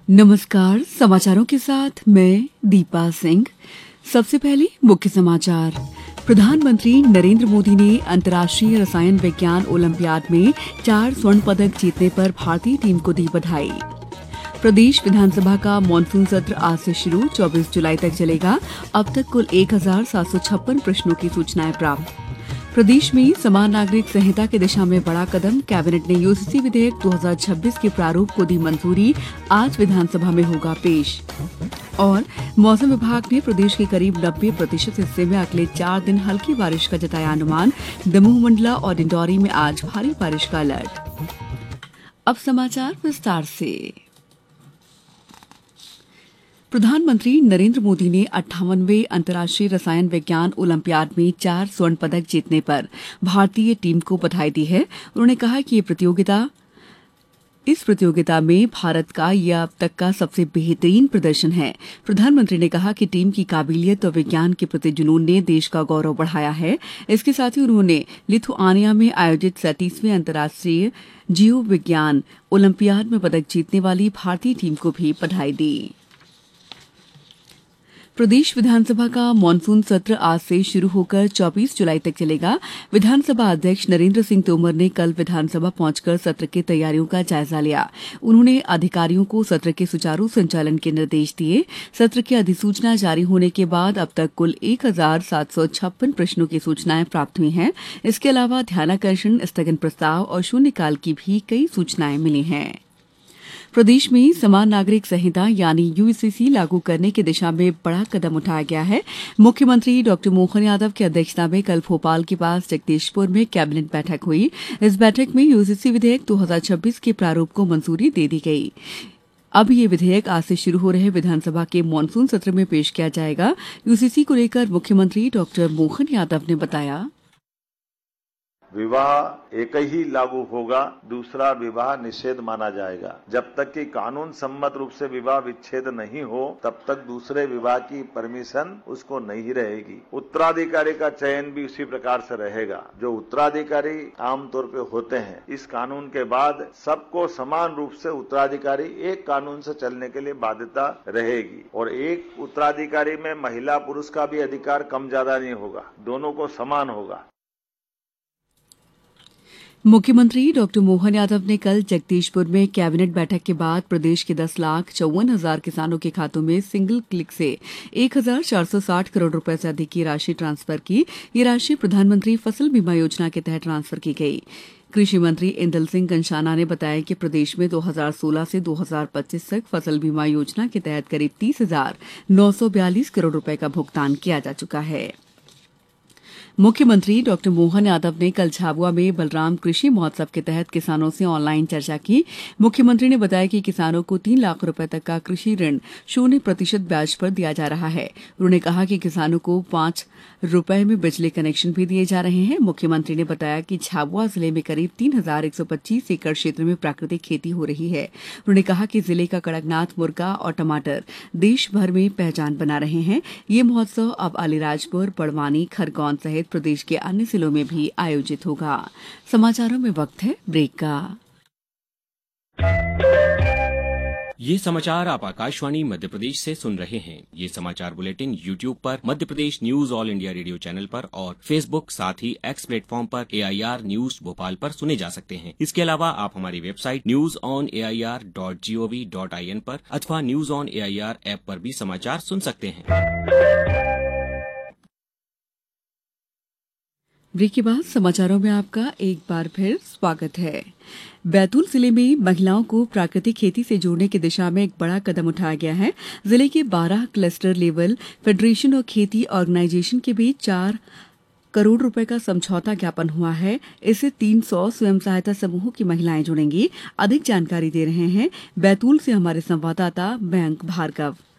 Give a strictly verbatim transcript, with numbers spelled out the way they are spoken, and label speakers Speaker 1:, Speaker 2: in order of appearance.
Speaker 1: नमस्कार। समाचारों के साथ मैं दीपा सिंह। सबसे पहले मुख्य समाचार। प्रधानमंत्री नरेंद्र मोदी ने अंतर्राष्ट्रीय रसायन विज्ञान ओलंपियाड में चार स्वर्ण पदक जीतने पर भारतीय टीम को दी बधाई। प्रदेश विधानसभा का मानसून सत्र आज से शुरू, चौबीस जुलाई तक चलेगा। अब तक कुल एक हजार सात सौ छप्पन प्रश्नों की सूचनाएं प्राप्त। प्रदेश में समान नागरिक संहिता की दिशा में बड़ा कदम। कैबिनेट ने यूसीसी विधेयक दो हज़ार छब्बीस के प्रारूप को दी मंजूरी। आज विधानसभा में होगा पेश। और मौसम विभाग ने प्रदेश के करीब नब्बे प्रतिशत हिस्से में अगले चार दिन हल्की बारिश का जताया अनुमान। दमोह, मंडला और डिंडौरी में आज भारी बारिश का अलर्ट। अब समाचार विस्तार से। प्रधानमंत्री नरेंद्र मोदी ने अट्ठावनवें अंतर्राष्ट्रीय रसायन विज्ञान ओलंपियाड में चार स्वर्ण पदक जीतने पर भारतीय टीम को बधाई दी है। उन्होंने कहा कि ये प्रतियोगिता इस प्रतियोगिता में भारत का यह अब तक का सबसे बेहतरीन प्रदर्शन है। प्रधानमंत्री ने कहा कि टीम की काबिलियत और विज्ञान के प्रति जुनून ने देश का गौरव बढ़ाया है। इसके साथ ही उन्होंने लिथुआनिया में आयोजित सैंतीसवें अंतर्राष्ट्रीय जीव विज्ञान ओलंपियाड में पदक जीतने वाली भारतीय टीम को भी बधाई दी। प्रदेश विधानसभा का मानसून सत्र आज से शुरू होकर चौबीस जुलाई तक चलेगा। विधानसभा अध्यक्ष नरेंद्र सिंह तोमर ने कल विधानसभा पहुंचकर सत्र की तैयारियों का जायजा लिया। उन्होंने अधिकारियों को सत्र के सुचारू संचालन के निर्देश दिए। सत्र की अधिसूचना जारी होने के बाद अब तक कुल एक हजार सात सौ छप्पन प्रश्नों की सूचनाएं प्राप्त हुई हैं। इसके अलावा ध्यानाकर्षण, स्थगन प्रस्ताव और शून्यकाल की भी कई सूचनाएं मिली हैं। प्रदेश में समान नागरिक संहिता यानी यूसीसी लागू करने की दिशा में बड़ा कदम उठाया गया है। मुख्यमंत्री डॉ मोहन यादव की अध्यक्षता में कल भोपाल के पास जगदीशपुर में कैबिनेट बैठक हुई। इस बैठक में यूसीसी विधेयक दो हज़ार छब्बीस के प्रारूप को मंजूरी दे दी गई। अब ये विधेयक आज से शुरू हो रहे विधानसभा के मानसून सत्र में पेश किया जाएगा। यूसीसी को लेकर मुख्यमंत्री डॉ मोहन यादव ने बताया,
Speaker 2: विवाह एक ही लागू होगा, दूसरा विवाह निषेध माना जाएगा। जब तक कि कानून सम्मत रूप से विवाह विच्छेद नहीं हो तब तक दूसरे विवाह की परमिशन उसको नहीं रहेगी। उत्तराधिकारी का चयन भी उसी प्रकार से रहेगा। जो उत्तराधिकारी आमतौर पे होते हैं, इस कानून के बाद सबको समान रूप से उत्तराधिकारी एक कानून से चलने के लिए बाध्यता रहेगी और एक उत्तराधिकारी में महिला पुरुष का भी अधिकार कम ज्यादा नहीं होगा, दोनों को समान होगा।
Speaker 1: मुख्यमंत्री डॉ मोहन यादव ने कल जगदीशपुर में कैबिनेट बैठक के बाद प्रदेश के दस लाख चौवन हजार किसानों के खातों में सिंगल क्लिक से एक हजार चार सौ साठ करोड़ रुपए से अधिक की राशि ट्रांसफर की। ये राशि प्रधानमंत्री फसल बीमा योजना के तहत ट्रांसफर की गई। कृषि मंत्री इंदल सिंह कंषाना ने बताया कि प्रदेश में दो हज़ार सोलह से दो हज़ार पच्चीस तक फसल बीमा योजना के तहत करीब तीस हजार नौ सौ बयालीस करोड़ रुपए का भुगतान किया जा चुका है। मुख्यमंत्री डॉ मोहन यादव ने कल झाबुआ में बलराम कृषि महोत्सव के तहत किसानों से ऑनलाइन चर्चा की। मुख्यमंत्री ने बताया कि किसानों को तीन लाख रुपए तक का कृषि ऋण शून्य प्रतिशत ब्याज पर दिया जा रहा है। उन्होंने कहा कि किसानों को पांच रुपए में बिजली कनेक्शन भी दिए जा रहे हैं। मुख्यमंत्री ने बताया कि झाबुआ जिले में करीब तीन हजार एक सौ पच्चीस एकड़ क्षेत्र में प्राकृतिक खेती हो रही है। उन्होंने कहा कि जिले का कड़कनाथ मुर्गा और टमाटर देश भर में पहचान बना रहे हैं। ये महोत्सव अब अलीराजपुर, बड़वानी, खरगोन सहित प्रदेश के अन्य जिलों में भी आयोजित होगा। समाचारों में वक्त है ब्रेक का।
Speaker 3: ये समाचार आप आकाशवाणी मध्य प्रदेश से सुन रहे हैं। ये समाचार बुलेटिन यूट्यूब पर Madhya Pradesh news all India radio channel पर और फेसबुक साथ ही एक्स प्लेटफॉर्म पर एआईआर न्यूज भोपाल पर सुने जा सकते हैं। इसके अलावा आप हमारी website news on A I R dot G O V dot I N पर अथवा news on A I R app पर भी समाचार सुन सकते हैं।
Speaker 1: ब्रेक के बाद समाचारों में आपका एक बार फिर स्वागत है। बैतूल जिले में महिलाओं को प्राकृतिक खेती से जोड़ने की दिशा में एक बड़ा कदम उठाया गया है। जिले के बारह क्लस्टर लेवल फेडरेशन और खेती ऑर्गेनाइजेशन के बीच चार करोड़ रुपए का समझौता ज्ञापन हुआ है। इससे तीन सौ स्वयं सहायता समूहों की महिलाएं जुड़ेंगी। अधिक जानकारी दे रहे हैं बैतूल से हमारे संवाददाता मयंक भार्गव।